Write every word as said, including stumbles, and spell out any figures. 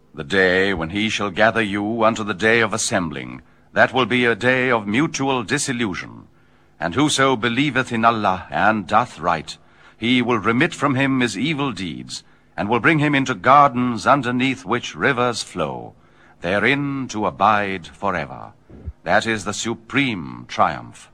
The day when he shall gather you unto the day of assembling, that will be a day of mutual disillusion. And whoso believeth in Allah and doth right, he will remit from him his evil deeds, and will bring him into gardens underneath which rivers flow, therein to abide forever. That is the supreme triumph.